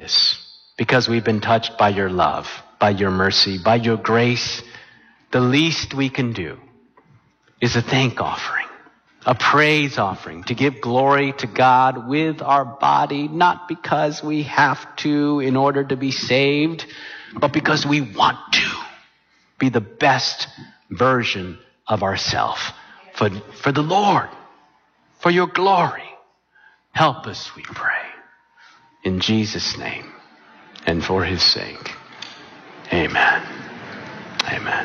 this, because we've been touched by your love, by your mercy, by your grace. The least we can do is a thank offering, a praise offering, to give glory to God with our body, not because we have to in order to be saved, but because we want to be the best version of ourselves for the Lord, for your glory. Help us, we pray, in Jesus' name and for his sake. Amen. Amen.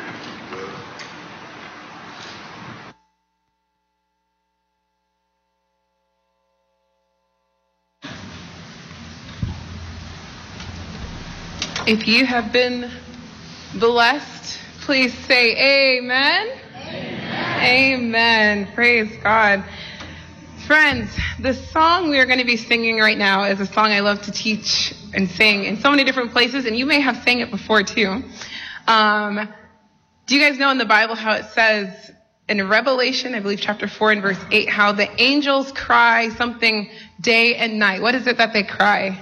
If you have been blessed, please say amen. Amen. Amen. Praise God. Friends, the song we are going to be singing right now is a song I love to teach and sing in so many different places, and you may have sang it before too. Do you guys know in the Bible how it says in Revelation, I believe chapter 4 and verse 8, how the angels cry something day and night? What is it that they cry?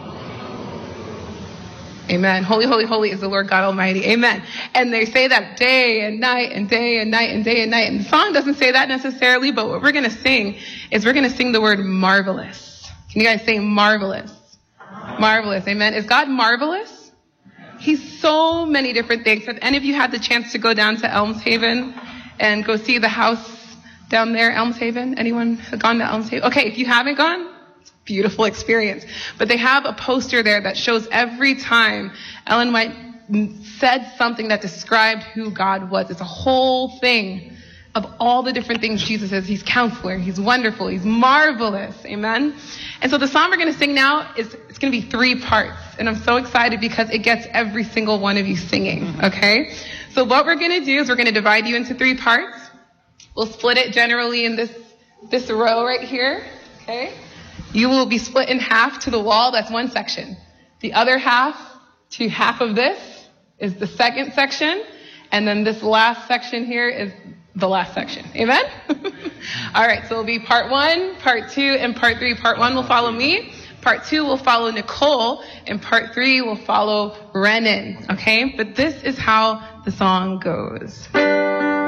Amen. Holy, holy, holy is the Lord God Almighty. Amen. And they say that day and night and day and night and day and night. And the song doesn't say that necessarily, but what we're going to sing is we're going to sing the word marvelous. Can you guys say marvelous? Marvelous. Amen. Is God marvelous? He's so many different things. Have any of you had the chance to go down to Elms Haven and go see the house down there, Elms Haven? Anyone gone to Elms Haven? Okay, if you haven't gone, beautiful experience. But they have a poster there that shows every time Ellen White said something that described who God was. It's a whole thing of all the different things Jesus is. He's counselor, he's wonderful, he's marvelous. Amen. And so the song we're going to sing now it's going to be 3 parts. And I'm so excited because it gets every single one of you singing. Okay. So what we're going to do is we're going to divide you into 3 parts. We'll split it generally in this row right here. Okay. You will be split in half to the wall. That's one section. The other half to half of this is the second section. And then this last section here is the last section. Amen? All right. So it'll be part 1, part 2, and part 3. Part 1 will follow me. Part 2 will follow Nicole. And part 3 will follow Renan. Okay? But this is how the song goes.